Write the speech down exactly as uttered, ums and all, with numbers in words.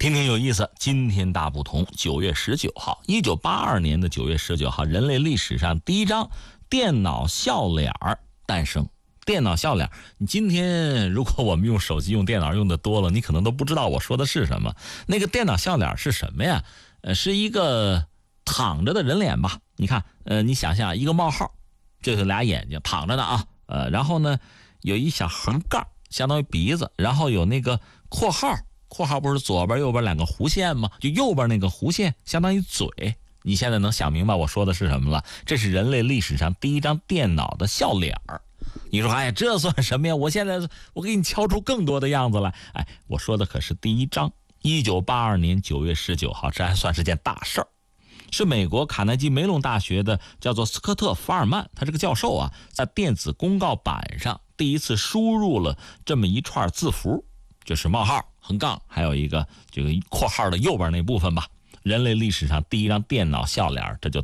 听听有意思，今天大不同。九月十九号，一九八二年的九月十九号，人类历史上第一张电脑笑脸诞生。电脑笑脸，你今天如果我们用手机用电脑用的多了，你可能都不知道我说的是什么。那个电脑笑脸是什么呀？呃，是一个躺着的人脸吧？你看，呃，你想象一个冒号，这是俩眼睛躺着的啊，呃，然后呢有一小横杠，相当于鼻子，然后有那个括号。括号不是左边右边两个弧线吗？就右边那个弧线相当于嘴。你现在能想明白我说的是什么了？这是人类历史上第一张电脑的笑脸儿。你说哎呀，这算什么呀？我现在我给你敲出更多的样子来。哎，我说的可是第一张。一九八二年九月十九号，这还算是件大事儿。是美国卡耐基梅隆大学的叫做斯科特·福尔曼，他这个教授啊，在电子公告板上第一次输入了这么一串字符，就是冒号、横杠，还有一个这个括号的右边那部分吧。人类历史上第一张电脑笑脸，这就